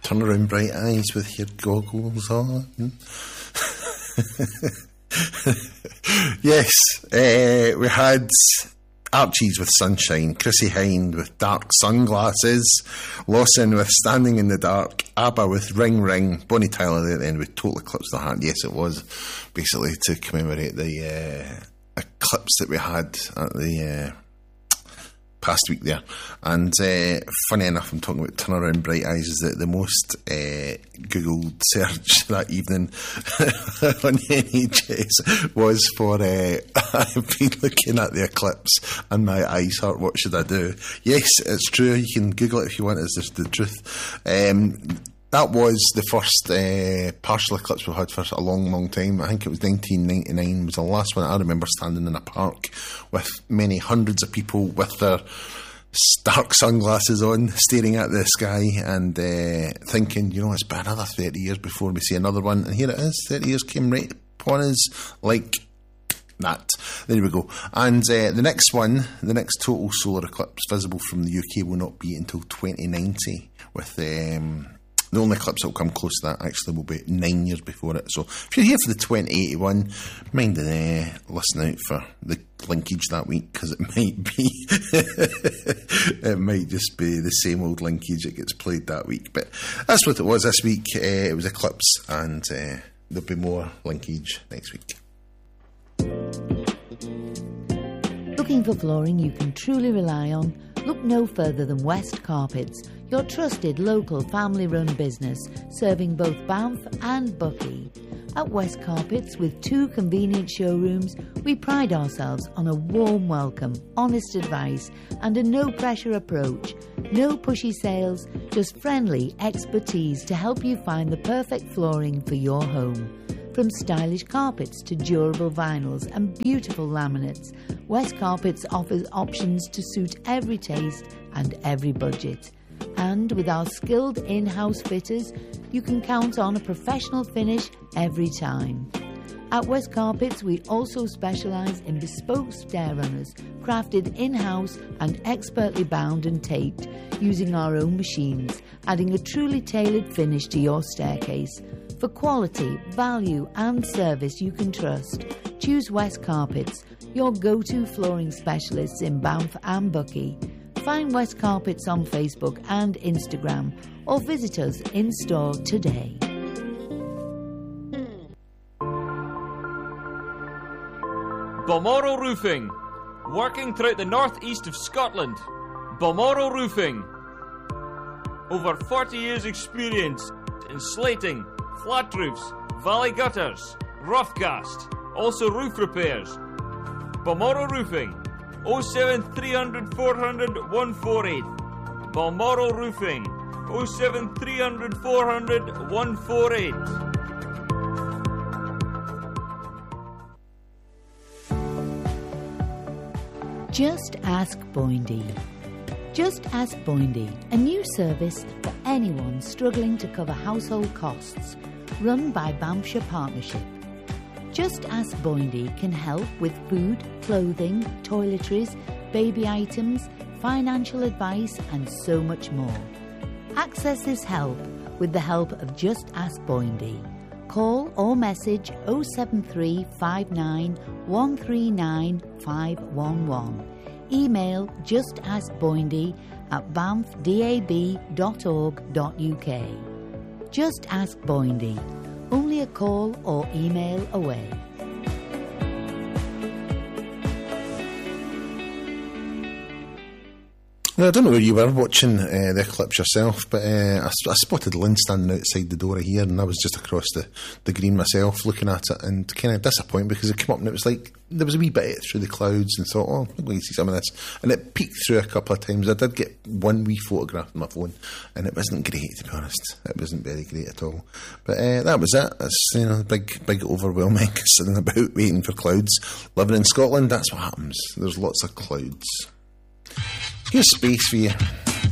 Turn around bright eyes with your goggles on. Yes, we had Archies with Sunshine, Chrissy Hind with Dark Sunglasses, Lawson with Standing in the Dark, ABBA with Ring Ring, Bonnie Tyler at the end with Total Eclipse of the Heart. Yes, it was basically to commemorate the eclipse that we had at the past week there. And funny enough, I'm talking about Turn Around Bright Eyes, is that the most Googled search that evening on NHS was for I've been looking at the eclipse and my eyes hurt, what should I do? Yes, it's true, you can Google it if you want, it's just the truth. That was the first partial eclipse we've had for a long, long time. I think it was 1999 was the last one. I remember standing in a park with many hundreds of people with their dark sunglasses on, staring at the sky and thinking, you know, it's been another 30 years before we see another one. And here it is, 30 years came right upon us like that. There we go. And the next one, the next total solar eclipse visible from the UK will not be until 2090 with... the only eclipse that will come close to that actually will be 9 years before it. So if you're here for the 2081, mind listen out for the linkage that week, because it might be it might just be the same old linkage that gets played that week. But that's what it was this week. It was eclipse, and there'll be more linkage next week. Looking for flooring you can truly rely on? Look no further than West Carpets, your trusted local family-run business serving both Banff and Buckie. At West Carpets, with 2 convenient showrooms, we pride ourselves on a warm welcome, honest advice and a no-pressure approach. No pushy sales, just friendly expertise to help you find the perfect flooring for your home. From stylish carpets to durable vinyls and beautiful laminates, West Carpets offers options to suit every taste and every budget. And with our skilled in-house fitters, you can count on a professional finish every time. At West Carpets, we also specialise in bespoke stair runners, crafted in-house and expertly bound and taped, using our own machines, adding a truly tailored finish to your staircase. For quality, value and service you can trust, choose West Carpets, your go-to flooring specialists in Banff and Buckie. Find West Carpets on Facebook and Instagram, or visit us in store today. Balmoral Roofing, working throughout the northeast of Scotland. Balmoral Roofing, over 40 years experience in slating, flat roofs, valley gutters, roughcast, also roof repairs. Balmoral Roofing, 07300 400 148. Balmoral Roofing, 07300 400 148. Just Ask Boindy. Just Ask Boindy, a new service for anyone struggling to cover household costs, run by Banffshire Partnership. Just Ask Boindy can help with food, clothing, toiletries, baby items, financial advice and so much more. Access this help with the help of Just Ask Boindy. Call or message 07359 139 511. Email justaskboindy@banffdab.org.uk. Just Ask Boindy. Only a call or email away. Well, I don't know where you were watching the eclipse yourself, but I spotted Lynn standing outside the door here, and I was just across the green myself looking at it, and kind of disappointed because it came up and it was like there was a wee bit through the clouds, and thought, oh, I'm going to see some of this, and it peeked through a couple of times. I did get one wee photograph on my phone, and it wasn't great, to be honest. It wasn't very great at all. But that was it. It's, you know, big overwhelming sitting about waiting for clouds. Living in Scotland, that's what happens. There's lots of clouds. Here's Space for you.